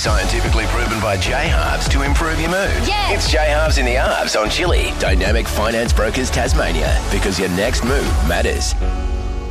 Scientifically proven by J-Halves to improve your mood. Yes. It's J-Halves in the Halves on Chili. Dynamic Finance Brokers Tasmania. Because your next move matters.